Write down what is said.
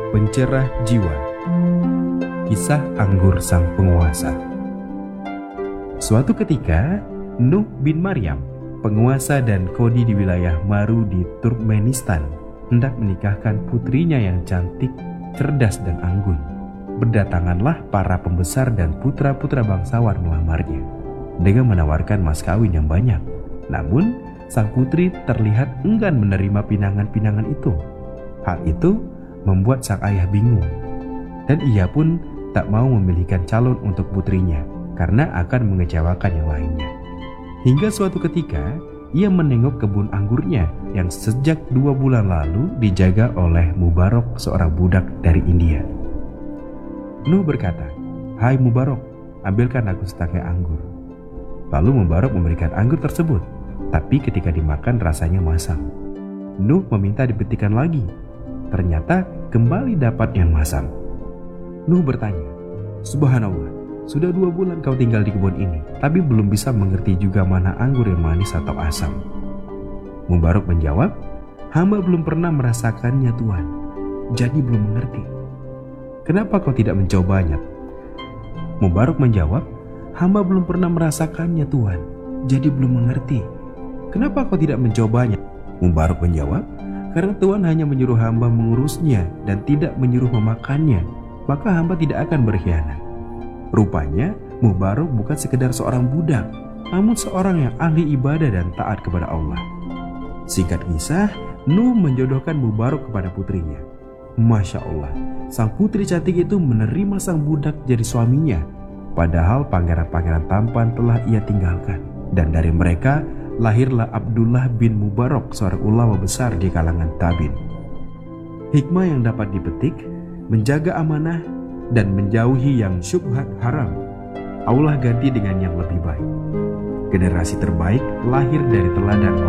pencerah jiwa. Kisah anggur sang penguasa. Suatu ketika, Nuh bin Maryam, penguasa dan kodi di wilayah Maru di Turkmenistan, hendak menikahkan putrinya yang cantik, cerdas dan anggun. Berdatanganlah para pembesar dan putra-putra bangsawan melamarnya dengan menawarkan mas kawin yang banyak. Namun, sang putri terlihat enggan menerima pinangan-pinangan itu. Hal itu membuat sang ayah bingung, dan ia pun tak mau memilihkan calon untuk putrinya karena akan mengecewakan yang lainnya. Hingga suatu ketika, ia menengok kebun anggurnya yang sejak 2 bulan lalu dijaga oleh Mubarok, seorang budak dari India. Nuh berkata, "Hai Mubarok, ambilkan aku setangkai anggur." Lalu Mubarok memberikan anggur tersebut, tapi ketika dimakan rasanya masam. Nuh meminta dibetikan lagi. Ternyata kembali dapat yang masam. Nuh bertanya, "Subhanallah, sudah 2 bulan kau tinggal di kebun ini, tapi belum bisa mengerti juga mana anggur yang manis atau asam." Mubarok menjawab, "Hamba belum pernah merasakannya Tuhan, jadi belum mengerti." "Kenapa kau tidak mencobanya?" Mubarok menjawab, "Hamba belum pernah merasakannya Tuhan, jadi belum mengerti." "Kenapa kau tidak mencobanya?" Mubarok menjawab, "Karena Tuhan hanya menyuruh hamba mengurusnya dan tidak menyuruh memakannya, maka hamba tidak akan berkhianat." Rupanya Mubarok bukan sekedar seorang budak, namun seorang yang ahli ibadah dan taat kepada Allah. Singkat kisah, Nuh menjodohkan Mubarok kepada putrinya. Masya Allah, sang putri cantik itu menerima sang budak jadi suaminya, padahal pangeran-pangeran tampan telah ia tinggalkan. Dan dari mereka lahirlah Abdullah bin Mubarok, seorang ulama besar di kalangan tabi'in. Hikmah yang dapat dipetik: menjaga amanah dan menjauhi yang syubhat haram, Allah ganti dengan yang lebih baik. Generasi terbaik lahir dari teladan